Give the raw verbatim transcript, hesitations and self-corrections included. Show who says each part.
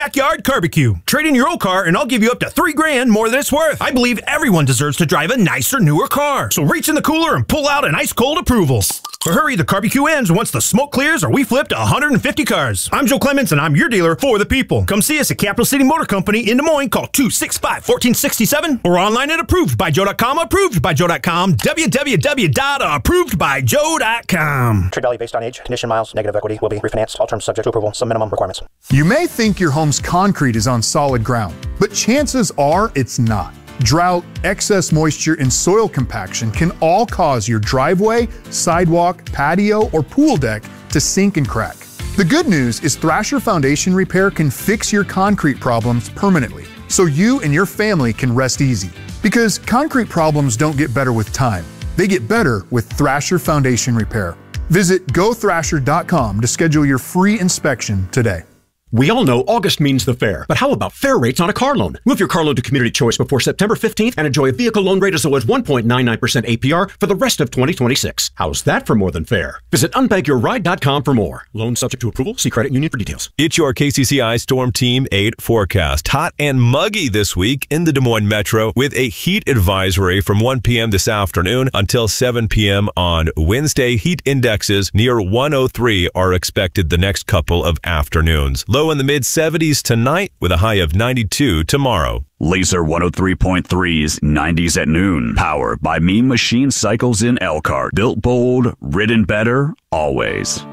Speaker 1: Backyard Barbecue. Trade in your old car and I'll give you up to three grand more than it's worth. I believe everyone deserves to drive a nicer, newer car. So reach in the cooler and pull out an ice cold approval. But hurry, the barbecue ends once the smoke clears or we flip to one hundred fifty cars. I'm Joe Clements and I'm your dealer for the people. Come see us at Capital City Motor Company in Des Moines. Call two six five, one four six seven or online at approved by joe dot com. approved by joe dot com. w w w dot approved by joe dot com.
Speaker 2: Trade value based on age, condition, miles, negative equity will be refinanced. All terms subject to approval. Some minimum requirements.
Speaker 3: You may think your home's concrete is on solid ground, but chances are it's not. Drought, excess moisture, and soil compaction can all cause your driveway, sidewalk, patio, or pool deck to sink and crack. The good news is Thrasher Foundation Repair can fix your concrete problems permanently, so you and your family can rest easy. Because concrete problems don't get better with time. They get better with Thrasher Foundation Repair. Visit go thrasher dot com to schedule your free inspection today.
Speaker 4: We all know August means the fair, but how about fair rates on a car loan? Move your car loan to Community Choice before September fifteenth and enjoy a vehicle loan rate as low as one point nine nine percent A P R for the rest of twenty twenty-six. How's that for more than fair? Visit unbank your ride dot com for more. Loan subject to approval. See credit union for details.
Speaker 5: It's your K C C I Storm Team eight forecast. Hot and muggy this week in the Des Moines Metro with a heat advisory from one p m this afternoon until seven p m on Wednesday. Heat indexes near one oh three are expected the next couple of afternoons. Low in the mid seventies tonight with a high of ninety-two tomorrow.
Speaker 6: Laser one oh three point three's nineties at noon. Powered by Mean Machine Cycles in Elkhart. Built bold, ridden better, always.